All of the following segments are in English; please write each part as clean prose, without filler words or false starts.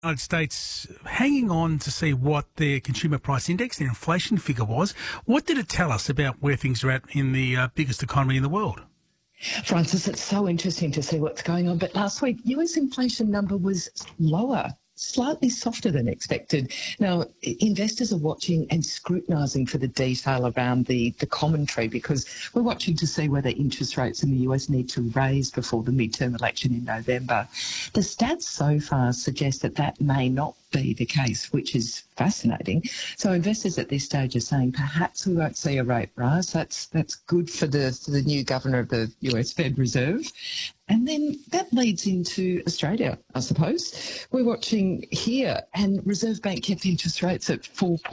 United States hanging on to see what their consumer price index, their inflation figure was. What did it tell us about where things are at in the biggest economy in the world? Francis, it's so interesting to see what's going on. But last week, US inflation number was lower, slightly softer than expected. Now, investors are watching and scrutinising for the detail around the commentary, because we're watching to see whether interest rates in the US need to raise before the midterm election in November. The stats so far suggest that that may not be the case, which is fascinating. So investors at this stage are saying perhaps we won't see a rate rise. That's good for the new governor of the US Fed Reserve. And then that leads into Australia, I suppose. We're watching here, and Reserve Bank kept interest rates at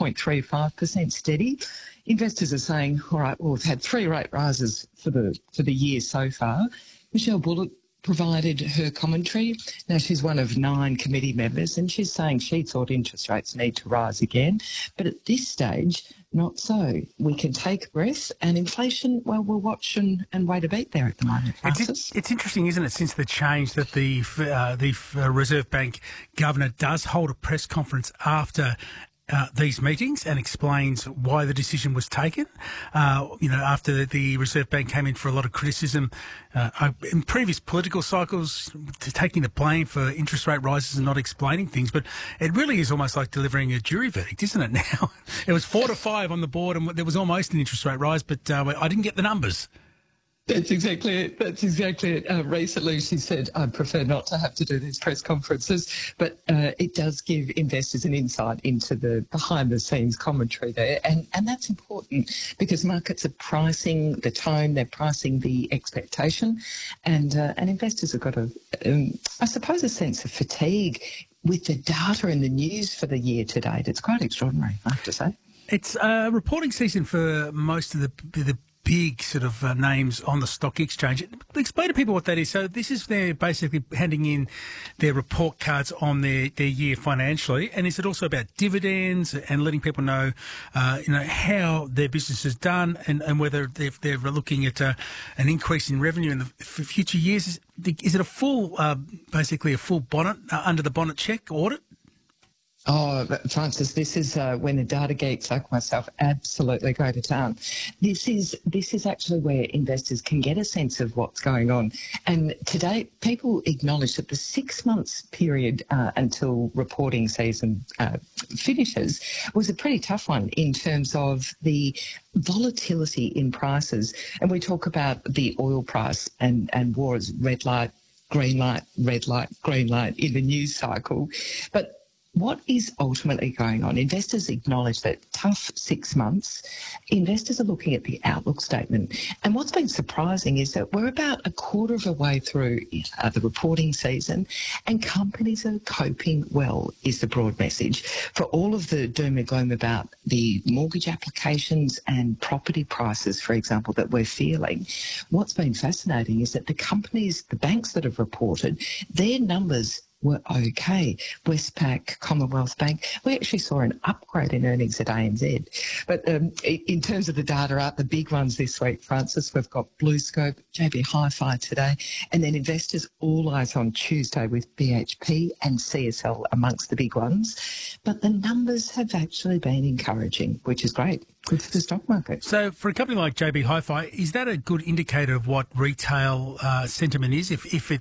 4.35% steady. Investors are saying, all right, well, we've had 3 rate rises for the year so far. Michelle Bullock provided her commentary. Now, she's one of 9 committee members, and she's saying she thought interest rates need to rise again. But at this stage, not so. We can take a breath, and inflation, well, we'll watch and wait a beat there at the moment, Francis. It's interesting, isn't it, since the change that the Reserve Bank governor does hold a press conference after these meetings and explains why the decision was taken. After the Reserve Bank came in for a lot of criticism in previous political cycles, taking the blame for interest rate rises and not explaining things. But it really is almost like delivering a jury verdict, isn't it now? It was 4-5 on the board, and there was almost an interest rate rise, but I didn't get the numbers. That's exactly it. Recently, she said, I prefer not to have to do these press conferences, but it does give investors an insight into the behind-the-scenes commentary there. And that's important, because markets are pricing the tone, they're pricing the expectation, and investors have got I suppose, a sense of fatigue with the data and the news for the year to date. It's quite extraordinary, I have to say. It's reporting season for most of the big sort of names on the stock exchange. Explain to people what that is. So this is they're basically handing in their report cards on their year financially, and is it also about dividends and letting people know, how their business is done and whether they're looking at an increase in revenue in the future years? Is it a full, basically a full bonnet under the bonnet check audit? Oh, Francis, this is when the data geeks like myself absolutely go to town. This is actually where investors can get a sense of what's going on. And today, people acknowledge that the 6 months period until reporting season finishes was a pretty tough one in terms of the volatility in prices. And we talk about the oil price and war as red light, green light, red light, green light in the news cycle. But what is ultimately going on? Investors acknowledge that tough 6 months. Investors are looking at the outlook statement. And what's been surprising is that we're about a quarter of a way through the reporting season, and companies are coping well, is the broad message. For all of the doom and gloom about the mortgage applications and property prices, for example, that we're feeling, what's been fascinating is that the banks that have reported, their numbers were okay. Westpac, Commonwealth Bank, we actually saw an upgrade in earnings at ANZ. But in terms of the data out, the big ones this week, Francis, we've got BlueScope, JB Hi-Fi today, and then investors all eyes on Tuesday with BHP and CSL amongst the big ones. But the numbers have actually been encouraging, which is great. Good for the stock market. So for a company like JB Hi-Fi, is that a good indicator of what retail sentiment is? If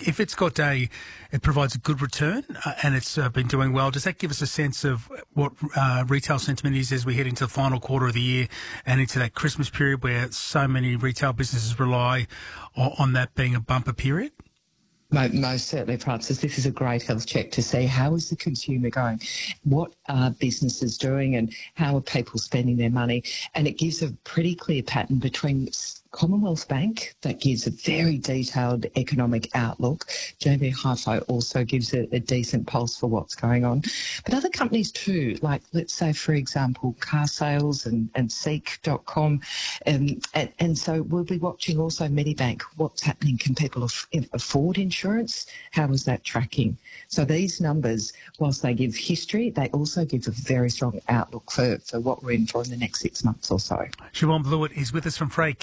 it provides a good return and it's been doing well, does that give us a sense of what retail sentiment is as we head into the final quarter of the year and into that Christmas period where so many retail businesses rely on that being a bumper period? Most certainly, Francis. This is a great health check to see how is the consumer going, what are businesses doing, and how are people spending their money. And it gives a pretty clear pattern between Commonwealth Bank, that gives a very detailed economic outlook. JB Hi-Fi also gives a decent pulse for what's going on. But other companies too, like let's say, for example, car sales and Seek.com. And so we'll be watching also Medibank. What's happening? Can people afford insurance? How is that tracking? So these numbers, whilst they give history, they also give a very strong outlook for what we're in for in the next 6 months or so. Siobhan Blewett is with us from Frey Capital.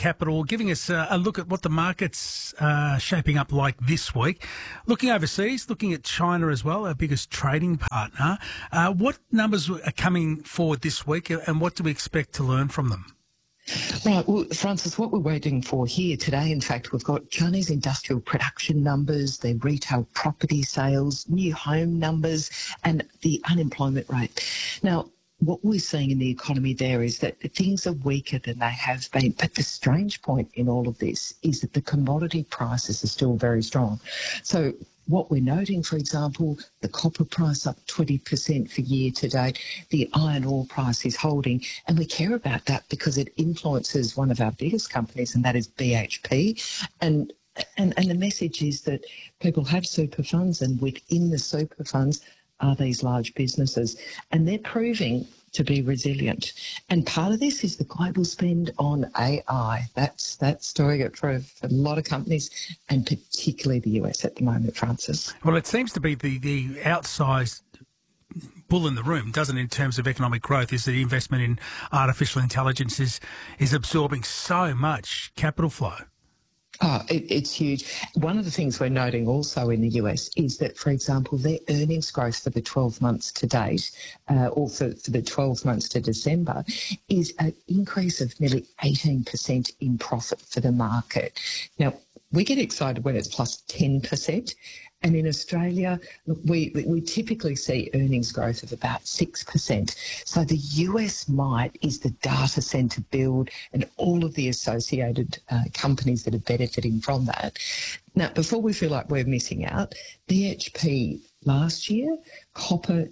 for giving us a look at what the market's shaping up like this week. Looking overseas, looking at China as well, our biggest trading partner. What numbers are coming forward this week, and what do we expect to learn from them? Right, well, Francis, what we're waiting for here today, in fact, we've got Chinese industrial production numbers, their retail property sales, new home numbers, and the unemployment rate. Now, what we're seeing in the economy there is that things are weaker than they have been. But the strange point in all of this is that the commodity prices are still very strong. So what we're noting, for example, the copper price up 20% for year to date, the iron ore price is holding, and we care about that because it influences one of our biggest companies, and that is BHP. And the message is that people have super funds, and within the super funds are these large businesses, and they're proving to be resilient. And part of this is the global spend on AI. That's doing it for a lot of companies, and particularly the US at the moment, Francis. Well, it seems to be the outsized bull in the room, doesn't it, in terms of economic growth, is the investment in artificial intelligence is absorbing so much capital flow. Oh, it's huge. One of the things we're noting also in the US is that, for example, their earnings growth for the 12 months to date, or for the 12 months to December, is an increase of nearly 18% in profit for the market. Now, we get excited when it's plus 10%. And in Australia, we typically see earnings growth of about 6%. So the US might is the data centre build and all of the associated companies that are benefiting from that. Now, before we feel like we're missing out, BHP last year, copper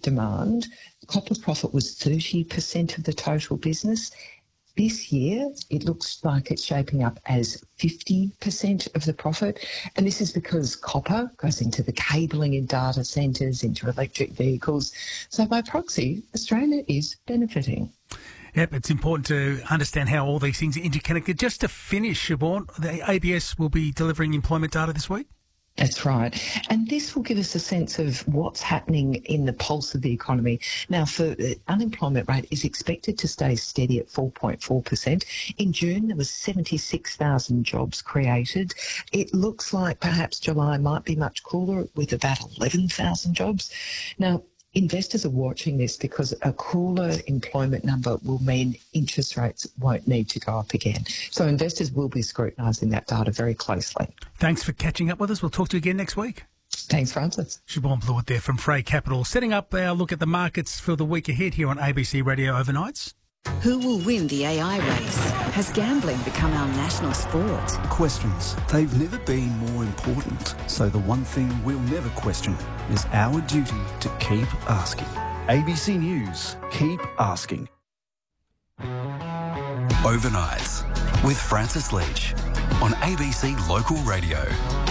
profit was 30% of the total business. This year, it looks like it's shaping up as 50% of the profit. And this is because copper goes into the cabling in data centres, into electric vehicles. So by proxy, Australia is benefiting. Yep, it's important to understand how all these things are interconnected. Just to finish, Siobhan, the ABS will be delivering employment data this week? That's right. And this will give us a sense of what's happening in the pulse of the economy. Now, for the unemployment rate is expected to stay steady at 4.4%. In June, there was 76,000 jobs created. It looks like perhaps July might be much cooler with about 11,000 jobs. Now, investors are watching this because a cooler employment number will mean interest rates won't need to go up again. So investors will be scrutinising that data very closely. Thanks for catching up with us. We'll talk to you again next week. Thanks, Francis. Siobhan Blewett there from Frey Capital, setting up our look at the markets for the week ahead here on ABC Radio Overnights. Who will win the AI race? Has gambling become our national sport? Questions. They've never been more important. So the one thing we'll never question is our duty to keep asking. ABC News. Keep asking. Overnights with Francis Leach on ABC Local Radio.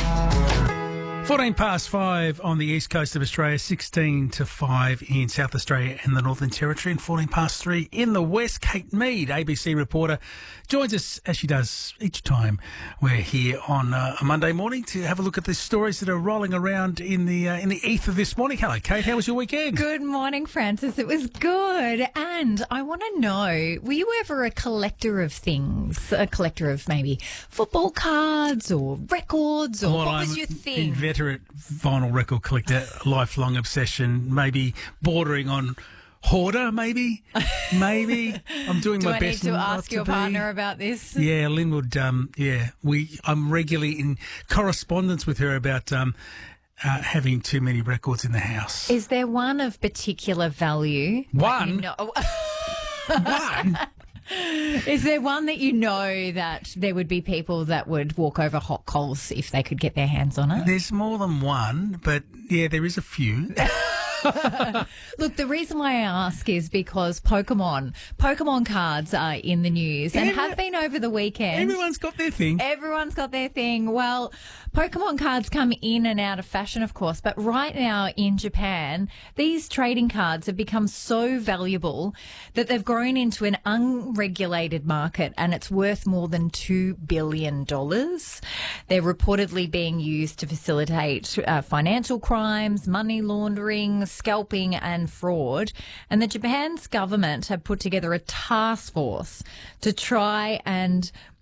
14 past 5 on the east coast of Australia, 16 to 5 in South Australia and the Northern Territory, and 14 past 3 in the west. Kate Mead, ABC reporter, joins us as she does each time we're here on a Monday morning to have a look at the stories that are rolling around in the ether this morning. Hello, Kate. How was your weekend? Good morning, Francis. It was good. And I want to know, were you ever a collector of things? A collector of maybe football cards or records? Or what was your thing? Inveterate vinyl record collector, lifelong obsession, maybe bordering on hoarder, maybe. I'm doing my best. Do I need to ask your partner about this? Yeah, Lynn would. I'm regularly in correspondence with her about having too many records in the house. Is there one of particular value? One. One. Is there one that you know that there would be people that would walk over hot coals if they could get their hands on it? There's more than one, but yeah, there is a few. Look, the reason why I ask is because Pokemon cards are in the news and have been over the weekend. Everyone's got their thing. Everyone's got their thing. Well, Pokemon cards come in and out of fashion, of course, but right now in Japan, these trading cards have become so valuable that they've grown into an unregulated market and it's worth more than $2 billion. They're reportedly being used to facilitate financial crimes, money laundering, scalping and fraud. And the Japan's government have put together a task force to try and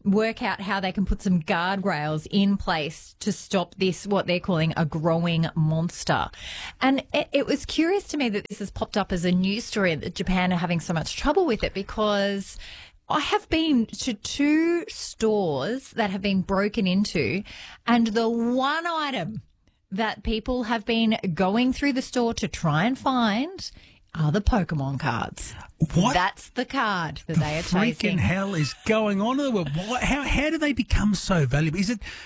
work out how they can put some guardrails in place to stop this, what they're calling a growing monster. And it was curious to me that this has popped up as a news story that Japan are having so much trouble with it, because I have been to 2 stores that have been broken into, and the one item that people have been going through the store to try and find are the Pokemon cards. What? That's the card that they are Freaking chasing. hell is going on in the world? How do they become so valuable?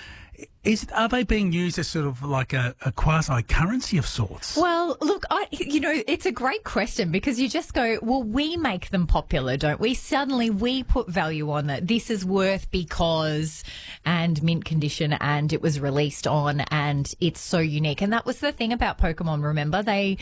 Are they being used as sort of like a quasi-currency of sorts? Well, look, it's a great question, because you just go, well, we make them popular, don't we? Suddenly we put value on that. This is worth because, and mint condition, and it was released on, and it's so unique. And that was the thing about Pokemon, remember? They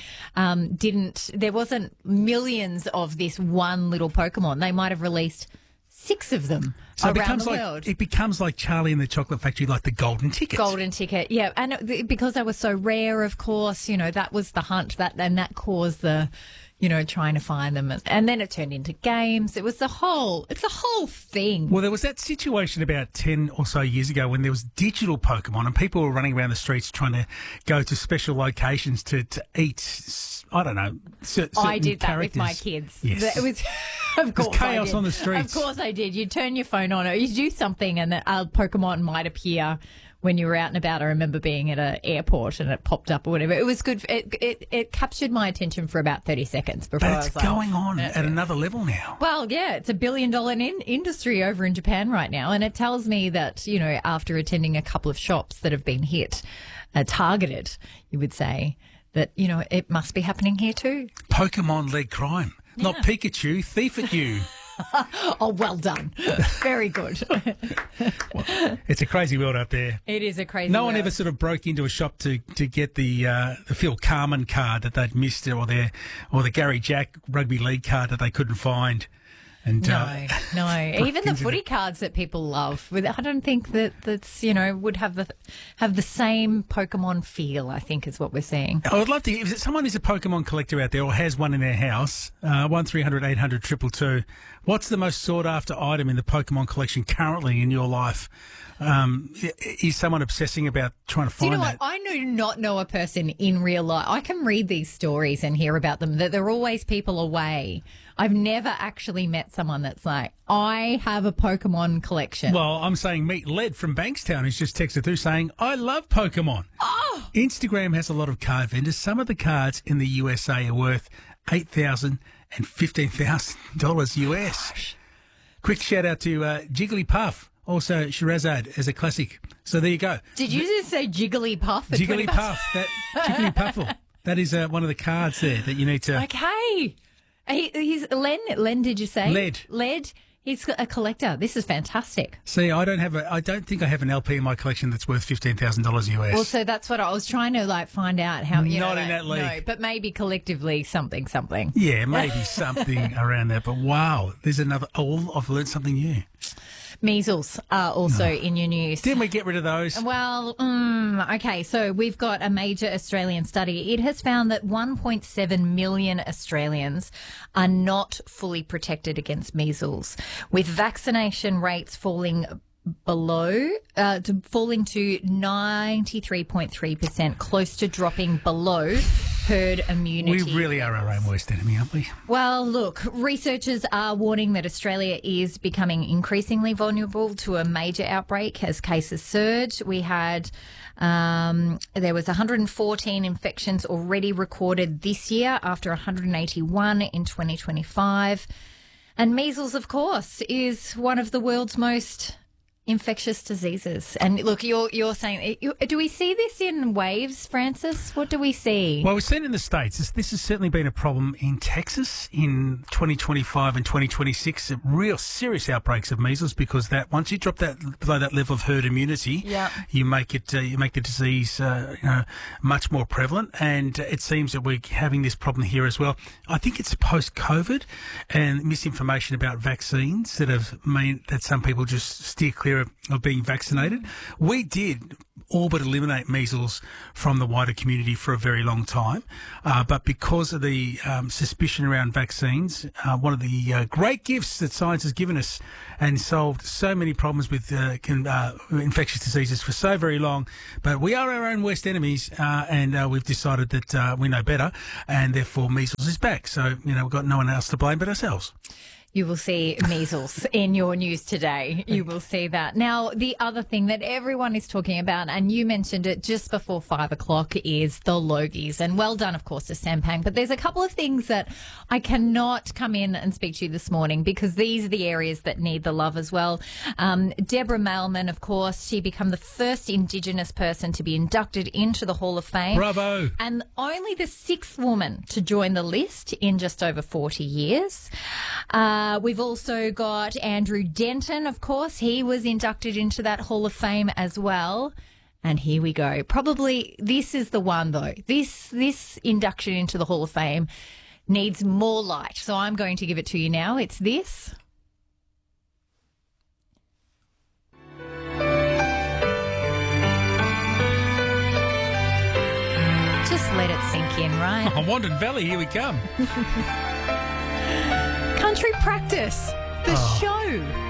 there wasn't millions of this one little Pokemon. They might have released 6 of them around the world. It becomes like Charlie and the Chocolate Factory, like the golden ticket. Golden ticket, yeah. And because they were so rare, of course, that was the hunt, that caused the, trying to find them. And then it turned into games. It's a whole thing. Well, there was that situation about 10 or so years ago when there was digital Pokemon and people were running around the streets trying to go to special locations to eat, I don't know, certain I did that characters. with my kids. Yes. It was, of course, chaos I did. on the streets. Of course I did. You turn your phone on, or you do something, and a Pokemon might appear when you were out and about. I remember being at an airport and it popped up or whatever. It was good. It captured my attention for about 30 seconds before But I it's was like, going on at another level now. well, yeah, it's $1 billion industry over in Japan right now. And it tells me that, after attending a couple of shops that have been hit, targeted, you would say, that, it must be happening here too. Pokemon-led crime. Not Pikachu, thief at you. Oh, well done. Very good. It's a crazy world out there. It is a crazy No one world. ever sort of broke into a shop to get the Phil Carman card that they'd missed, or the Gary Jack rugby league card that they couldn't find. And No. Even the footy cards that people love, I don't think that's would have the same Pokemon feel, I think, is what we're seeing. I would love to. If someone is a Pokemon collector out there or has one in their house, 1300 800 222. What's the most sought after item in the Pokemon collection currently in your life? Is someone obsessing about trying to find Do you know that? what? I do not know a person in real life. I can read these stories and hear about them, that there are always people away. I've never actually met someone that's like, I have a Pokemon collection. Well, I'm saying meet Led from Bankstown, who's just texted through saying, I love Pokemon. Oh! Instagram has a lot of card vendors. Some of the cards in the USA are worth $8,000 and $15,000 US. Gosh. Quick shout out to Jigglypuff, also Sherazade as a classic. So there you go. Did you just say Jigglypuff? Jigglypuff, Jigglypuffle. That is one of the cards there that you need to... Okay. He's Len, did you say? Led. He's a collector. This is fantastic. See, I don't think I have an LP in my collection that's worth $15,000 US. Well, so that's what I was trying to find out how. Not in that league. No, but maybe collectively something. Yeah, maybe something around that. But wow, there's another. Oh, I've learned something new. Measles are also in your news. Didn't we get rid of those? Well, okay, so we've got a major Australian study. It has found that 1.7 million Australians are not fully protected against measles, with vaccination rates falling to 93.3%, close to dropping below herd immunity. We really are our own worst enemy, aren't we? Well, look, researchers are warning that Australia is becoming increasingly vulnerable to a major outbreak as cases surge. We had, there was 114 infections already recorded this year after 181 in 2025. And measles, of course, is one of the world's most infectious diseases. And look, you're saying, do we see this in waves, Francis? What do we see? Well, we've seen it in the States. This has certainly been a problem in Texas in 2025 and 2026. Real serious outbreaks of measles, because that once you drop that below that level of herd immunity, you make the disease much more prevalent. And it seems that we're having this problem here as well. I think it's post-COVID and misinformation about vaccines that have meant that some people just steer clear danger of being vaccinated. We did all but eliminate measles from the wider community for a very long time. But because of the suspicion around vaccines, one of the great gifts that science has given us and solved so many problems with infectious diseases for so very long. But we are our own worst enemies, and we've decided that we know better, and therefore measles is back. So, we've got no one else to blame but ourselves. You will see measles in your news today. You will see that. Now, the other thing that everyone is talking about, and you mentioned it just before 5 o'clock, is the Logies. And well done, of course, to Sampang. But there's a couple of things that I cannot come in and speak to you this morning because these are the areas that need the love as well. Deborah Mailman, of course, she became the first Indigenous person to be inducted into the Hall of Fame. Bravo. And only the 6th woman to join the list in just over 40 years. We've also got Andrew Denton, of course. He was inducted into that Hall of Fame as well. And here we go. Probably this is the one, though. This induction into the Hall of Fame needs more light. So I'm going to give it to you now. It's this. Just let it sink in, right? On Wandon Valley, here we come. Country Practice, the show,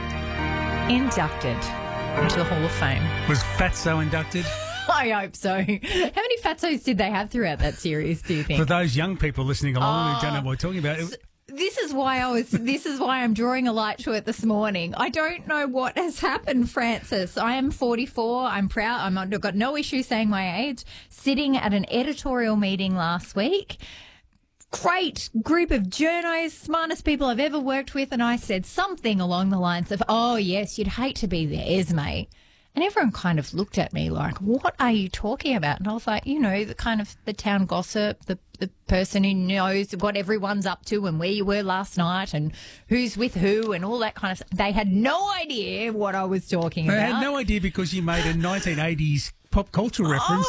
inducted into the Hall of Fame. Was Fatso inducted? I hope so. How many Fatsos did they have throughout that series, do you think? For those young people listening along who don't know what we're talking about. This is why I'm drawing a light to it this morning. I don't know what has happened, Francis. I am 44. I'm proud. I've got no issue saying my age. Sitting at an editorial meeting last week. Great group of journos, smartest people I've ever worked with, and I said something along the lines of, oh, yes, you'd hate to be there, Esme. And everyone kind of looked at me like, what are you talking about? And I was like, the kind of the town gossip, the person who knows what everyone's up to and where you were last night and who's with who and all that kind of stuff. They had no idea what I was talking about. They had no idea because you made a 1980s pop culture reference.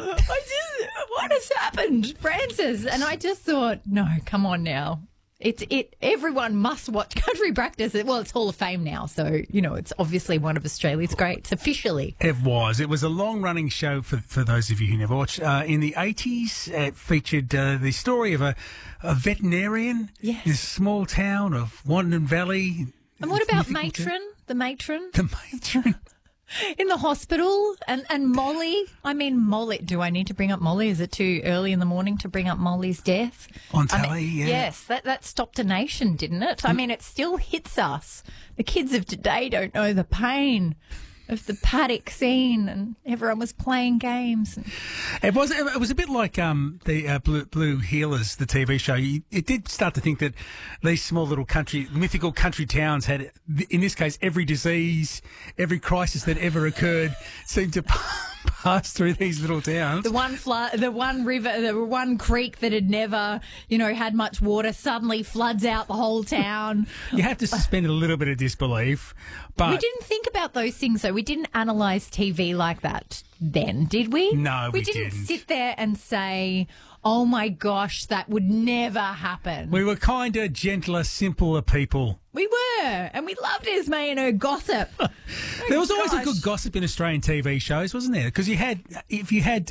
What has happened, Francis? And I just thought, no, come on now. Everyone must watch Country Practice. Well, it's Hall of Fame now, so, it's obviously one of Australia's greats officially. It was a long-running show for those of you who never watched. In the 80s, it featured the story of a veterinarian in a small town of Wandon Valley. And what about Matron? The Matron? The Matron. In the hospital and Molly. I mean, Molly. Do I need to bring up Molly? Is it too early in the morning to bring up Molly's death? On telly, yeah. Yes, that stopped a nation, didn't it? I mean, it still hits us. The kids of today don't know the pain of the paddock scene, and everyone was playing games. It was a bit like the Blue Healers, the TV show. It did start to think that these small little mythical country towns had, in this case, every disease, every crisis that ever occurred seemed to pass through these little towns. The one flood, the one river, the one creek that had never, had much water suddenly floods out the whole town. You have to suspend a little bit of disbelief. But we didn't think about those things, though. We didn't analyse TV like that then, did we? No, we didn't sit there and say, oh, my gosh, that would never happen. We were kinder, gentler, simpler people. We were, and we loved Esme and her gossip. There was always a good gossip in Australian TV shows, wasn't there? Because if you had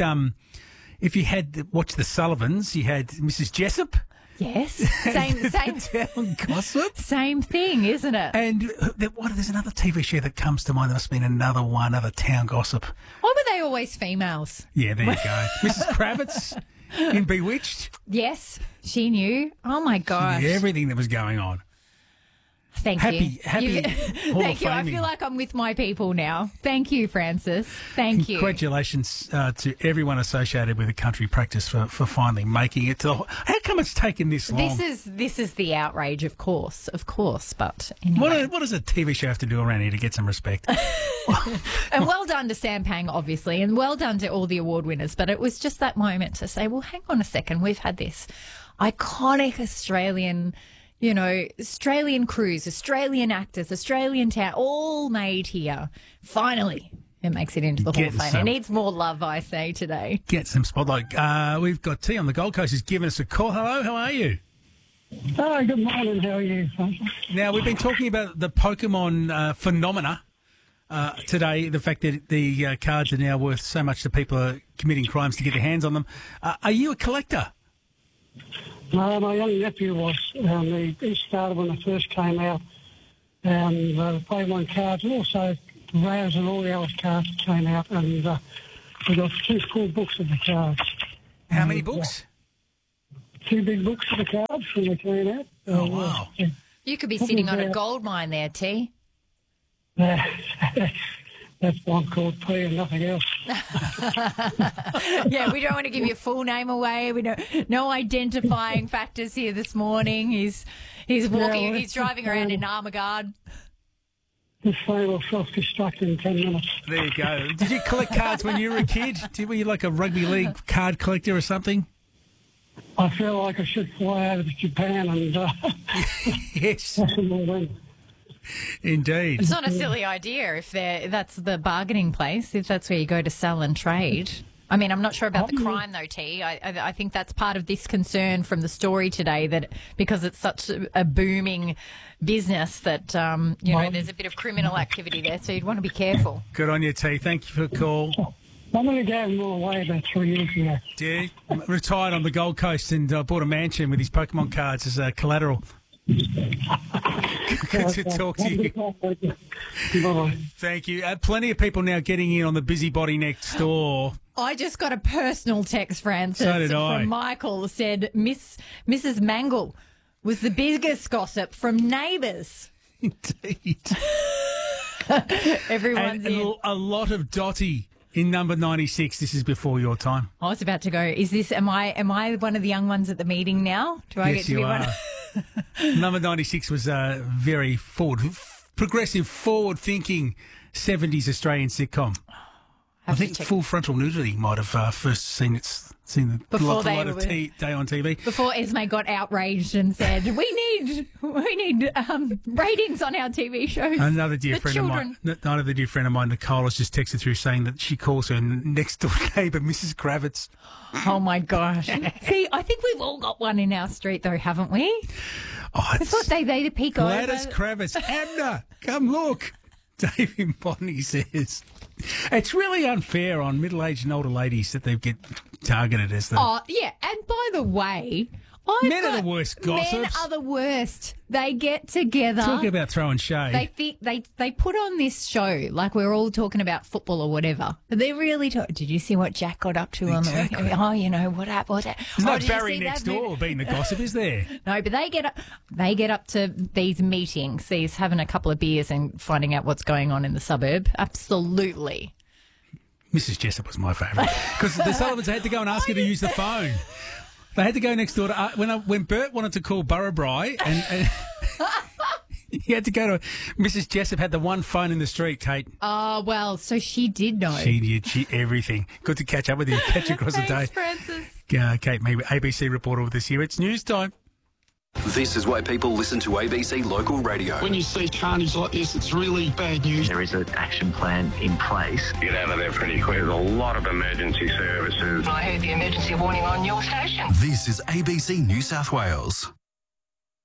watched the Sullivans, you had Mrs. Jessup. Yes, same town gossip. Same thing, isn't it? And there's another TV show that comes to mind. There must have been another town gossip. Why were they always females? Yeah, there you go. Mrs. Kravitz in Bewitched. Yes, she knew. Oh my gosh, everything that was going on. Thank you. Happy Thank you. I feel like I'm with my people now. Thank you, Francis. Thank you. Congratulations to everyone associated with the Country Practice for finally making it to. How come it's taken this long? This is the outrage, of course. But anyway. What does a TV show have to do around here to get some respect? And well done to Sampang, obviously, and well done to all the award winners. But it was just that moment to say, well, hang on a second. We've had this iconic Australian crews, Australian actors, Australian town, all made here. Finally, it makes it into the Hall of Fame. It needs more love, I say, today. Get some spotlight. We've got T on the Gold Coast who's giving us a call. Hello, how are you? Oh, good morning. How are you? Now, we've been talking about the Pokemon phenomena today, the fact that the cards are now worth so much that people are committing crimes to get their hands on them. Are you a collector? No, my young nephew was. He started when they first came out. The Play One cards, and also the Rares and all the Alice cards came out, and we got 2 full books of the cards. How many books? 2 big books of the cards when they came out. Oh, wow. You could be sitting on a gold mine there, T. That's one called P and nothing else. Yeah, we don't want to give your full name away. We don't. No identifying factors here this morning. He's walking. He's driving around in armour guard. This phone will self-destruct in 10 minutes. There you go. Did you collect cards when you were a kid? Were you like a rugby league card collector or something? I feel like I should fly over to Japan and Yes, then. indeed. It's not a silly idea if that's the bargaining place, if that's where you go to sell and trade. I mean, I'm not sure about the crime, though, T. I think that's part of this concern from the story today, that because it's such a booming business that, there's a bit of criminal activity there, so you'd want to be careful. Good on you, T. Thank you for the call. I'm going to go them all away about 3 years ago. Yeah, retired on the Gold Coast and bought a mansion with his Pokemon cards as collateral. Good to talk to you. Bye-bye. Thank you. Plenty of people now getting in on the busybody next door. I just got a personal text, Francis, So did I. from Michael, said Mrs. Mangle was the biggest gossip from Neighbours. Indeed. Everyone's And in. a lot of Dotty in number 96. This is before your time. I was about to go. Am I one of the young ones at the meeting now? Do I Yes, get to you be are. one? Number 96 was a very progressive, forward-thinking 70s Australian sitcom. I think Full Frontal Nudity might have first seen the Before they light of were- day on TV. Before Esme got outraged and said, "We need ratings on our TV shows." Another dear The friend of mine, another dear friend of mine, Nicole, has just texted through saying that she calls her next door neighbour Mrs. Kravitz. Oh my gosh! See, I think we've all got one in our street, though, haven't we? Oh, I thought they peek Gladys over. Kravitz. Abner, come look. David Bonnie says it's really unfair on middle-aged and older ladies that they get targeted as the. Oh yeah, and by the way, Men are the worst gossips. Men are the worst. They get together. Talking about throwing shade. They think they put on this show like we're all talking about football or whatever. But they're really did you see what Jack got up to on the weekend? Oh, what happened? There's no Barry next door being the gossip, is there? No, but they get up to these meetings, having a couple of beers and finding out what's going on in the suburb. Absolutely. Mrs. Jessup was my favourite because the Sullivans had to go and ask her to use the phone. They had to go next door to when Bert wanted to call Burrabri and he had to go to Mrs. Jessup had the one phone in the street, Kate. Oh, well, so she did know. She did. Everything. Good to catch up with you. Catch you across the day. Thanks, Francis. Kate, maybe ABC reporter with us here. It's news time. This is why people listen to ABC Local Radio. When you see carnage like this, it's really bad news. There is an action plan in place. Get out of there pretty quick. There's a lot of emergency services. I heard the emergency warning on your station. This is ABC New South Wales.